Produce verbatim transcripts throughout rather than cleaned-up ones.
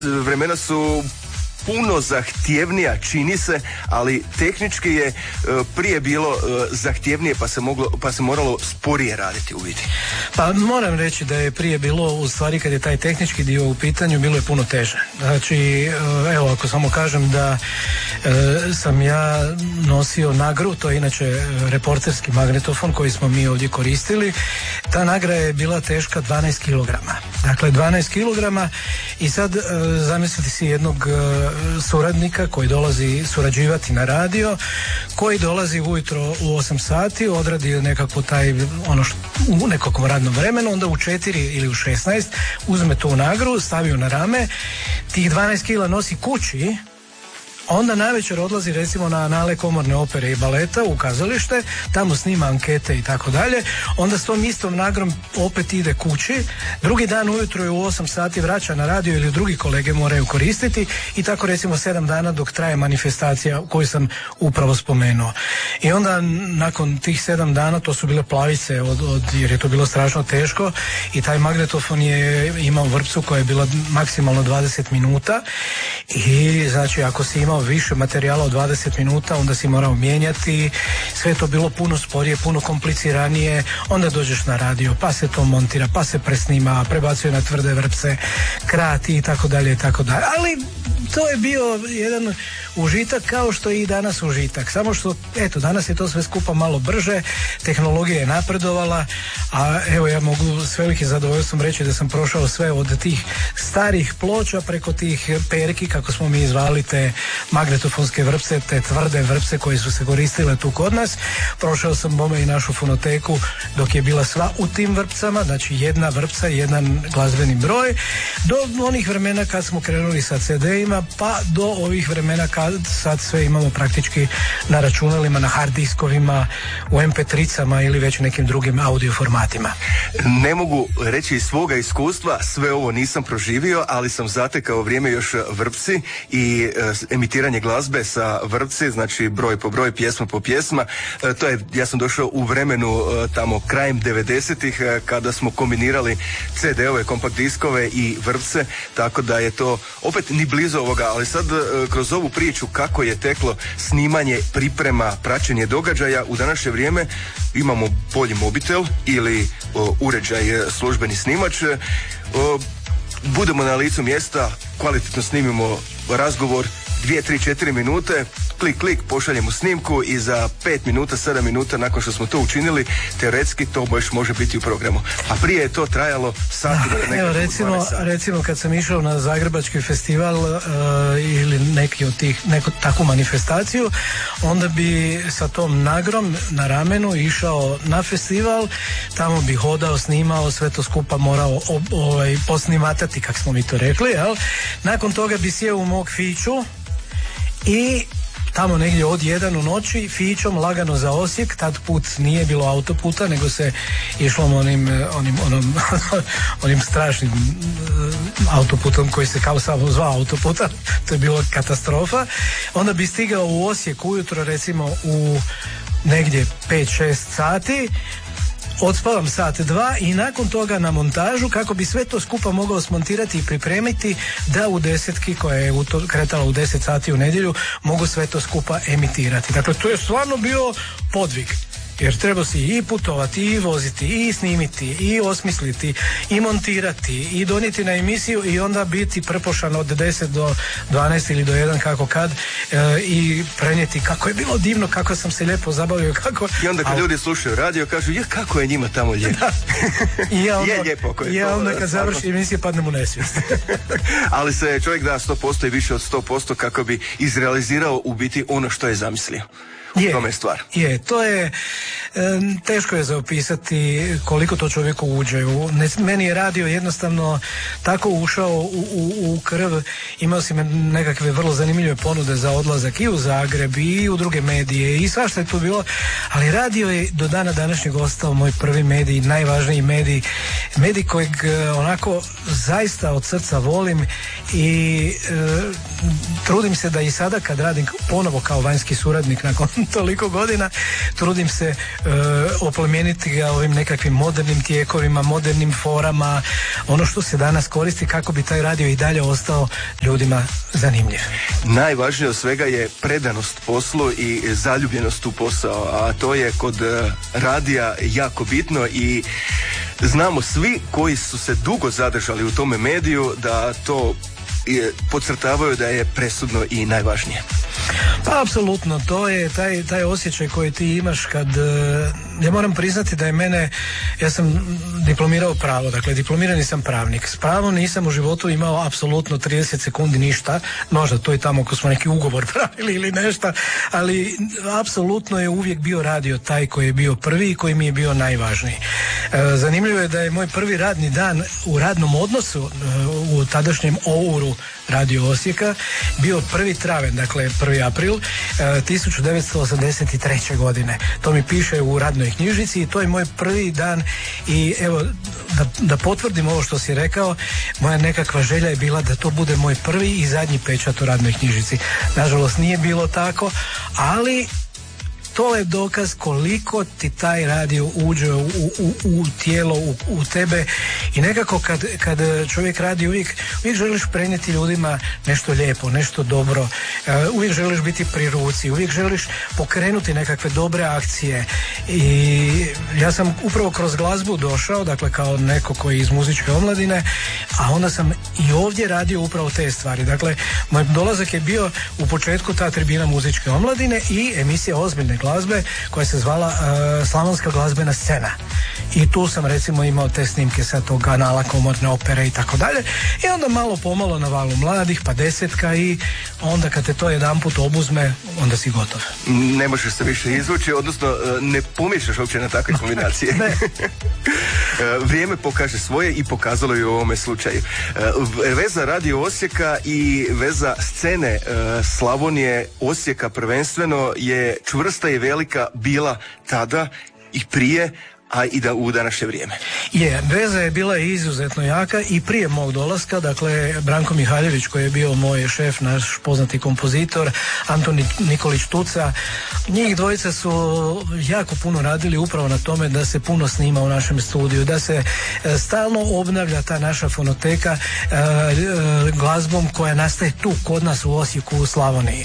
Vremena su puno zahtjevnija, čini se, ali tehnički je e, prije bilo e, zahtjevnije, pa se moglo, pa se moralo sporije raditi u biti. Pa moram reći da je prije bilo, u stvari kad je taj tehnički dio u pitanju, bilo je puno teže. Znači, e, evo ako samo kažem da e, sam ja nosio nagru, to je inače reporterski magnetofon koji smo mi ovdje koristili. Ta nagra je bila teška dvanaest kilograma. Dakle, dvanaest kilograma i sad e, zamislite si jednog e, suradnika koji dolazi surađivati na radio, koji dolazi ujutro u osam sati, odradi nekako taj, ono što, u nekakvom radnom vremenu, onda u četiri ili u šesnaest uzme tu nagru, stavi na rame, tih dvanaest kila nosi kući, onda navečer odlazi recimo na anale komorne opere i baleta u kazalište, tamo snima ankete i tako dalje, onda s tom istom nagrom opet ide kući, drugi dan ujutro je u osam sati vraća na radio ili drugi kolege moraju koristiti i tako recimo sedam dana dok traje manifestacija koju sam upravo spomenuo. I onda nakon tih sedam dana, to su bile plavice od, od, jer je to bilo strašno teško i taj magnetofon je imao vrpcu koja je bila maksimalno dvadeset minuta i znači ako si imao više materijala od dvadeset minuta, onda si morao mijenjati, sve je to bilo puno sporije, puno kompliciranije, onda dođeš na radio, pa se to montira, pa se presnima, prebacuje na tvrde vrpce, krati i tako dalje i tako dalje. Ali to je bio jedan užitak kao što je i danas užitak, samo što eto danas je to sve skupa malo brže, tehnologija je napredovala, a evo ja mogu s velikim zadovoljstvom reći da sam prošao sve od tih starih ploča preko tih perki, kako smo mi zvali te magnetofonske vrpce, te tvrde vrpce koje su se koristile tu kod nas. Prošao sam bome i našu fonoteku dok je bila sva u tim vrpcama, znači jedna vrpca i jedan glazbeni broj, do onih vremena kad smo krenuli sa ce de-ima, pa do ovih vremena kad sad sve imamo praktički na računalima, na hard diskovima, u em pe tricama ili već nekim drugim audio formatima. Ne mogu reći iz svoga iskustva, sve ovo nisam proživio, ali sam zatekao vrijeme još vrpci i e, emitiranje glazbe sa vrpci, znači broj po broj, pjesma po pjesma. E, to je, ja sam došao u vremenu e, tamo krajem devedesetih e, kada smo kombinirali ce de-ove, kompakt diskove i vrpce, tako da je to opet ni blizu ovoga, ali sad e, kroz ovu priču kako je teklo snimanje, priprema, praćenje događaja, u današnje vrijeme imamo bolji mobitel ili o, uređaj, službeni snimač, o, budemo na licu mjesta, kvalitetno snimimo razgovor, dvije, tri, četiri minute, klik, klik, pošaljemo snimku i za pet minuta, sedam minuta nakon što smo to učinili, teoretski to još može biti u programu. A prije je to trajalo sati. Evo recimo, recimo kad sam išao na Zagrebački festival uh, ili neki od tih, neku takvu manifestaciju, onda bi sa tom nagrom na ramenu išao na festival, tamo bi hodao, snimao, sve to skupa morao ob, ovaj, posnimatati, kako smo mi to rekli, jel? Nakon toga bi sjeo u mog fiću i tamo negdje od jedan u noći fićom lagano za Osijek, tad put nije bilo autoputa, nego se išlo onim, onim, onom, onim strašnim autoputom koji se kao samo zvao autoputa, to je bilo katastrofa. Onda bi stigao u Osijek ujutro recimo u negdje pet šest sati, odspavam sat dva i nakon toga na montažu kako bi sve to skupa mogao smontirati i pripremiti da u desetki koja je u to, kretala u deset sati u nedjelju mogu sve to skupa emitirati. Dakle, to je stvarno bio podvig. Jer treba si i putovati, i voziti, i snimiti, i osmisliti, i montirati, i donijeti na emisiju i onda biti prepošan od deset do dvanaest ili do jedan kako kad e, i prenijeti kako je bilo divno, kako sam se lijepo zabavio. Kako... I onda kad Al... ljudi slušaju radio kažu, ja kako je njima tamo lijepo. I ja onda, je lijepo. I ja onda kad završi emisije padnem u nesvijest. Ali se čovjek da sto posto i više od sto posto kako bi izrealizirao u biti ono što je zamislio. Je, tome je stvar. Je, to je e, teško je zaopisati koliko to čovjeku uđe. U, ne, meni je radio jednostavno tako ušao u, u, u krv. Imao si nekakve vrlo zanimljive ponude za odlazak i u Zagreb i u druge medije i svašta je tu bilo, ali radio je do dana današnjeg ostao moj prvi medij, najvažniji medij, medij kojeg onako zaista od srca volim i e, trudim se da i sada kad radim ponovo kao vanjski suradnik nakon toliko godina, trudim se e, oplemeniti ga ovim nekakvim modernim tijekovima, modernim forama, ono što se danas koristi kako bi taj radio i dalje ostao ljudima zanimljiv. Najvažnije od svega je predanost poslu i zaljubljenost u posao, a to je kod radija jako bitno i znamo svi koji su se dugo zadržali u tome mediju da to podcrtavaju da je presudno i najvažnije. Pa apsolutno, to je taj, taj osjećaj koji ti imaš kad, ja moram priznati da je mene, ja sam diplomirao pravo, dakle diplomirani sam pravnik. S pravom nisam u životu imao apsolutno trideset sekundi ništa, možda to i tamo ako smo neki ugovor pravili ili nešto, ali apsolutno je uvijek bio radio taj koji je bio prvi i koji mi je bio najvažniji. Zanimljivo je da je moj prvi radni dan u radnom odnosu u tadašnjem Ouru Radio Osijeka bio prvi traven, dakle prvi april tisuću devetsto osamdeset treće. godine. To mi piše u radnoj knjižici i to je moj prvi dan i evo da, da potvrdim ovo što si rekao, moja nekakva želja je bila da to bude moj prvi i zadnji pečat u radnoj knjižici. Nažalost nije bilo tako, ali to je dokaz koliko ti taj radio uđe u, u, u tijelo, u, u tebe i nekako kad, kad čovjek radi uvijek, uvijek želiš prenijeti ljudima nešto lijepo, nešto dobro, uvijek želiš biti pri ruci, uvijek želiš pokrenuti nekakve dobre akcije i ja sam upravo kroz glazbu došao, dakle kao neko koji je iz muzičke omladine, a onda sam i ovdje radio upravo te stvari. Dakle, moj dolazak je bio u početku ta tribina muzičke omladine i emisija ozbiljne glazbe koja se zvala uh, Slavonska glazbena scena. I tu sam recimo imao te snimke sa tog kanala komorne opere i tako dalje. I onda malo pomalo na valu mladih, pa desetka i onda kad te to jedanput obuzme, onda si gotov. Ne možeš se više izvući, odnosno ne pomišljaš uopće na takve kombinacije. Vrijeme pokaže svoje i pokazalo je u ovome slučaju. Veza Radio Osijeka i veza scene Slavonije Osijeka prvenstveno je čvrsta i velika bila tada i prije, a i da u današnje vrijeme. Je, veza je bila izuzetno jaka i prije mog dolaska, dakle Branko Mihaljević koji je bio moj šef, naš poznati kompozitor, Antoni Nikolić Tuca, njih dvojica su jako puno radili upravo na tome da se puno snima u našem studiju, da se e, stalno obnavlja ta naša fonoteka e, e, glazbom koja nastaje tu kod nas u Osijeku, u Slavoniji.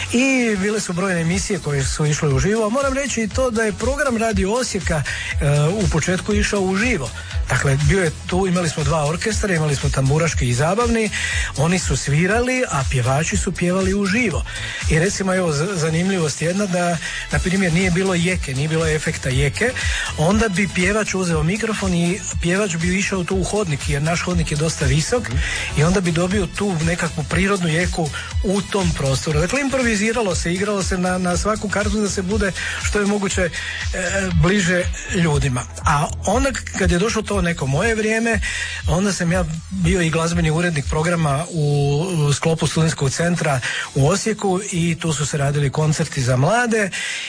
I bile su brojne emisije koje su išle uživo. Moram reći i to da je program Radio Osijeka e, u početku išao uživo. Dakle, bio je tu, imali smo dva orkestra, imali smo tamburaški i zabavni, oni su svirali, a pjevači su pjevali uživo. I recimo, evo, zanimljivost jedna da, na primjer, nije bilo jeke, nije bilo efekta jeke, onda bi pjevač uzeo mikrofon i pjevač bi išao tu u hodnik, jer naš hodnik je dosta visok, i onda bi dobio tu nekakvu prirodnu jeku u tom prostoru. Dakle, improviziralo se, igralo se na, na svaku kartu da se bude što je moguće e, bliže ljudima. A onda kad je došlo to neko moje vrijeme, onda sam ja bio i glazbeni urednik programa u, u sklopu Studentskog centra u Osijeku i tu su se radili koncerti za mlade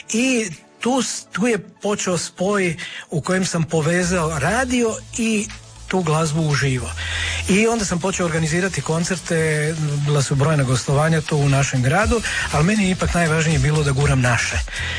i tu, tu je počeo spoj u kojem sam povezao radio i tu glazbu uživo. I onda sam počeo organizirati koncerte, bila su brojna gostovanja tu u našem gradu, ali meni je ipak najvažnije bilo da guram naše.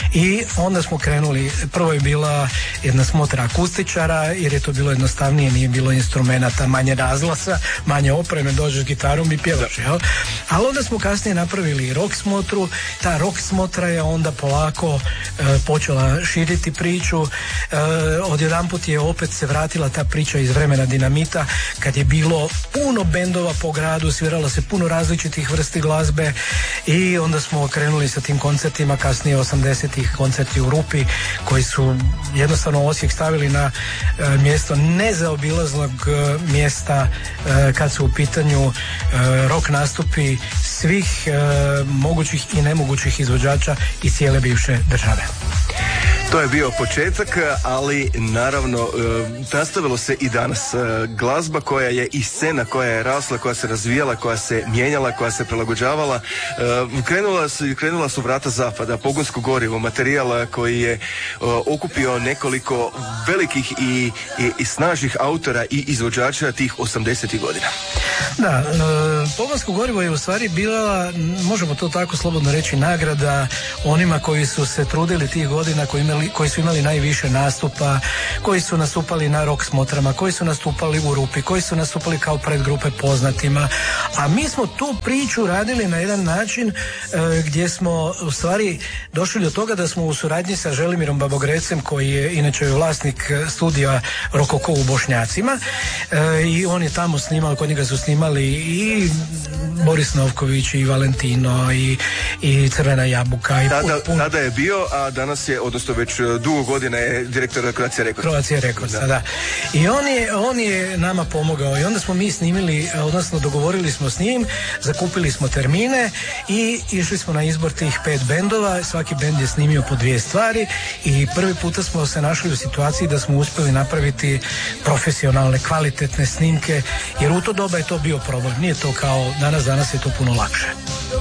I onda smo krenuli, prvo je bila jedna smotra akustičara, jer je to bilo jednostavnije, nije bilo instrumenata, manje razglasa, manje opreme, dođeš gitarom i pjevaš, jel? Ali onda smo kasnije napravili rock smotru, ta rock smotra je onda polako e, počela širiti priču, e, odjedanput je opet se vratila ta priča iz vremena Dinamita, kad je bilo puno bendova po gradu, sviralo se puno različitih vrsti glazbe i onda smo krenuli sa tim koncertima, kasnije osamdesetih koncerti u Rupi, koji su jednostavno Osijek stavili na e, mjesto nezaobilaznog e, mjesta e, kad su u pitanju e, rock nastupi svih e, mogućih i nemogućih izvođača iz cijele bivše države. To je bio početak, ali naravno nastavilo se i danas. Glazba koja je i scena koja je rasla, koja se razvijala, koja se mijenjala, koja se prilagođavala, krenula su, krenula su vrata zapada, pogonsko gorivo, materijal koji je okupio nekoliko velikih i, i, i snažnih autora i izvođača tih osamdesetih godina. Da, e, pogonsko gorivo je u stvari bila, možemo to tako slobodno reći, nagrada onima koji su se trudili tih godina, koji, imali, koji su imali najviše nastupa, koji su nastupali na rock smotrama, koji su nastupali u Rupi, koji su nastupali kao predgrupe poznatima, a mi smo tu priču radili na jedan način e, gdje smo u stvari došli do toga da smo u suradnji sa Želimirom Babogrecem, koji je inače vlasnik studija Rokoko u Bošnjacima, e, i on je tamo snimao, kod njega su snimali i Boris Novković i Valentino i, i Crvena jabuka i tada, pun... tada je bio, a danas je, odnosno već dugo godina je direktor Croatia Records. Croatia Records, da. da. I on je, on je nama pomogao i onda smo mi snimili, odnosno dogovorili smo s njim, zakupili smo termine i išli smo na izbor tih pet bendova, svaki bend je snimio po dvije stvari i prvi puta smo se našli u situaciji da smo uspjeli napraviti profesionalne, kvalitetne snimke, jer u to doba je to bio problem, nije to kao danas, danas je to puno lakše.